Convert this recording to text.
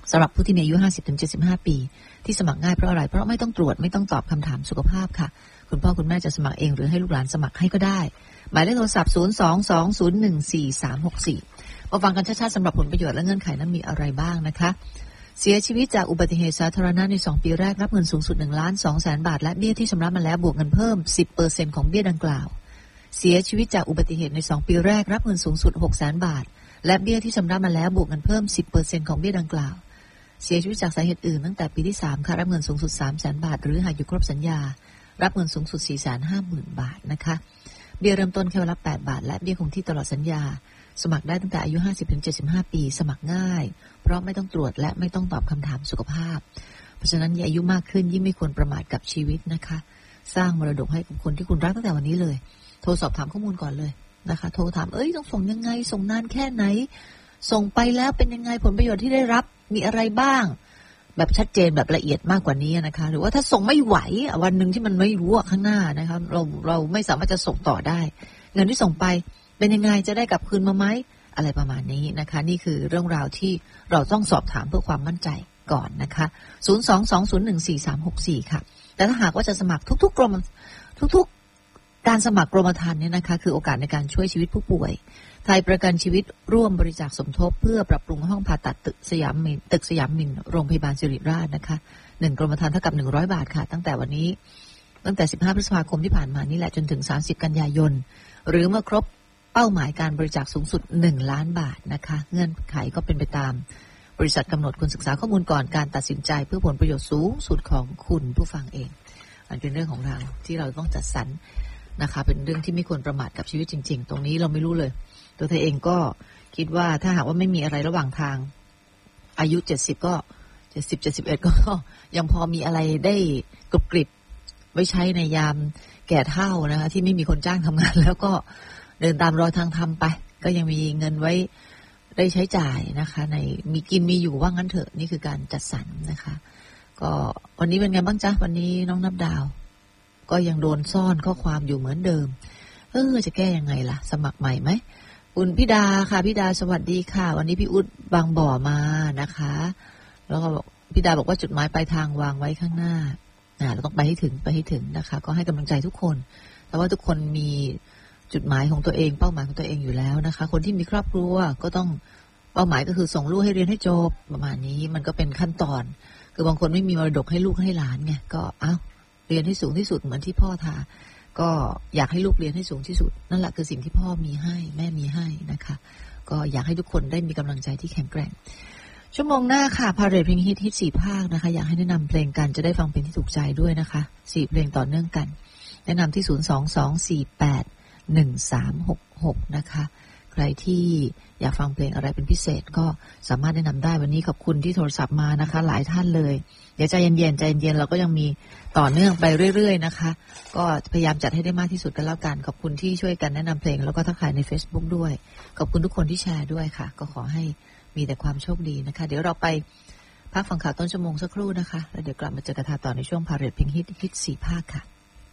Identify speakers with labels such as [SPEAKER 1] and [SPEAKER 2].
[SPEAKER 1] สำหรับผู้ที่มีอายุ 50-75 ปีที่สมัครง่ายเพราะอะไรเพราะไม่ต้องตรวจไม่ต้องตอบคำถามสุขภาพค่ะคุณพ่อคุณแม่จะสมัครเองหรือให้ลูกหลานสมัครให้ก็ได้หมายเลขโทรศัพท์022014364มาฟังกันชัดๆสำหรับผลประโยชน์และเงื่อนไขนั้นมีอะไรบ้างนะคะเสียชีวิตจากอุบัติเหตุสาธารณะใน2ปีแรกรับเงินสูงสุด 1,200,000 บาทและเบี้ยที่ชำระมาแล้วบวกเงินเพิ่ม 10% ของเบี้ยดังกล่าวเสียชีวิตจากอุบัติเหตุใน2ปีแรกรับเงินสูงสุด 600,000 บาทและเบี้ยที่ชำระมาแล้วบวกเงินเพิ่ม 10% ของเบี้ยดังกล่าวเสียชีวิตจากสาเหตุอื่นตั้งแต่ปีที่3ค่ะรับเงินสูงสุด 300,000 บาทหรือหากอยู่ครบสัญญารับเงินสูงสุด 450,000 บาทนะคะเบี้ยเริ่มต้นแค่วันละ8 บาทและเบี้ยคงที่ตลอดสัญญาสมัครได้ตั้งแต่อายุ 50-75 ปีสมัครง่ายเพราะไม่ต้องตรวจและไม่ต้องตอบคำถามสุขภาพเพราะฉะนั้นยิ่งอายุมากขึ้นยิ่งไม่ควรประมาทกับชีวิตนะคะสร้างมรดกให้กับคนที่คุณรักตั้งแต่วันนี้เลยโทรสอบถามข้อมูลก่อนเลยนะคะโทรถามต้องส่งยังไงส่งนานแค่ไหนส่งไปแล้วเป็นยังไงผลประโยชน์ที่ได้รับมีอะไรบ้างแบบชัดเจนแบบละเอียดมากกว่านี้นะคะหรือว่าถ้าส่งไม่ไหววันหนึ่งที่มันไม่รู้ข้างหน้านะคะเราไม่สามารถจะส่งต่อได้เงินที่ส่งไปเป็นยังไงจะได้กลับคืนมาไหมอะไรประมาณนี้นะคะนี่คือเรื่องราวที่เราต้องสอบถามเพื่อความมั่นใจก่อนนะคะ022014364ค่ะแต่ถ้าหากว่าจะสมัครทุกๆกรมทุกๆการสมัครกรมธรรม์เนี่ยนะคะคือโอกาสในการช่วยชีวิตผู้ป่วยไทยประกันชีวิตร่วมบริจาคสมทบเพื่อปรับปรุงห้องผ่าตัดตึกสยามมินโรงพยาบาลสิริราชนะคะ1กรมธรรม์เท่ากับ100 บาทค่ะตั้งแต่วันนี้ตั้งแต่15พฤษภาคมที่ผ่านมานี่แหละจนถึง30กันยายนหรือเมื่อครบเป้าหมายการบริจาคสูงสุด1 ล้านบาทนะคะเงื่อนไขก็เป็นไปตามบริษัทกำหนดคุณศึกษาข้อมูลก่อนการตัดสินใจเพื่อผลประโยชน์สูงสุดของคุณผู้ฟังเองมันเป็นเรื่องของเราที่เราต้องจัดสรรนะคะเป็นเรื่องที่ไม่ควรประมาทกับชีวิตจริงๆตรงนี้เราไม่รู้เลยตัวเธอเองก็คิดว่าถ้าหากว่าไม่มีอะไรระหว่างทางอายุ70ก็70-71ก็ยังพอมีอะไรได้กรุบกริบไว้ใช้ในยามแก่เฒ่านะคะที่ไม่มีคนจ้างทำงานแล้วก็เดินตามรอยทางธรรมไปก็ยังมีเงินไว้ได้ใช้จ่ายนะคะในมีกินมีอยู่ว่างั้นเถอะนี่คือการจัดสรรนะคะก็วันนี้เป็นไงบ้างจ๊ะวันนี้น้องนับดาวก็ยังโดนซ่อนข้อความอยู่เหมือนเดิมจะแก้ยังไงล่ะสมัครใหม่ไหมคุณพี่ดาค่ะพี่ดาสวัสดีค่ะวันนี้พี่อุ๊ดบางบ่อมานะคะแล้วก็พี่ดาบอกว่าจุดหมายปลายทางวางไว้ข้างหน้าเราต้องไปให้ถึงนะคะก็ให้กำลังใจทุกคนแต่ว่าทุกคนมีจุดหมายของตัวเองเป้าหมายของตัวเองอยู่แล้วนะคะคนที่มีครอบครัวก็ต้องเป้าหมายก็คือส่งลูกให้เรียนให้จบประมาณนี้มันก็เป็นขั้นตอนคือบางคนไม่มีมรดกให้ลูกให้หลานไงก็เรียนให้สูงที่สุดเหมือนที่พ่อทาก็อยากให้ลูกเรียนให้สูงที่สุดนั่นแหละคือสิ่งที่พ่อมีให้แม่มีให้นะคะก็อยากให้ทุกคนได้มีกำลังใจที่แข็งแกร่งชั่วโมงหน้าค่ะพาเรทเพลงฮิต4 ภาคนะคะอยากให้แนะนำเพลงกันจะได้ฟังเพลงที่ถูกใจด้วยนะคะ4เพลงต่อเนื่องกันแนะนำที่022481366นะคะใครที่อยากฟังเพลงอะไรเป็นพิเศษก็สามารถแนะนำได้วันนี้ขอบคุณที่โทรศัพท์มานะคะหลายท่านเลยเดี๋ยวใจเย็นเราก็ยังมีต่อเนื่องไปเรื่อยๆนะคะก็พยายามจัดให้ได้มากที่สุดกันแล้วกันขอบคุณที่ช่วยกันแนะนำเพลงแล้วก็ทักทายใน Facebook ด้วยขอบคุณทุกคนที่แชร์ด้วยค่ะก็ขอให้มีแต่ความโชคดีนะคะเดี๋ยวเราไปพักฟังข่าวต้นชั่วโมงสักครู่นะคะแล้วเดี๋ยวกลับมาเจอกันต่อในช่วงพาเรทเพลงฮิต4 ภาคค่ะ